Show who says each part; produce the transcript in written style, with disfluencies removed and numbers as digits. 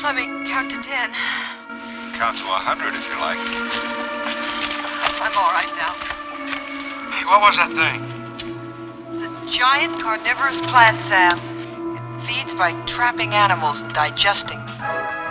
Speaker 1: Just let me count to 10.
Speaker 2: Count to 100 if you like.
Speaker 1: I'm all right now.
Speaker 2: Hey, what was that thing?
Speaker 1: It's a giant carnivorous plant, Sam. It feeds by trapping animals and digesting them.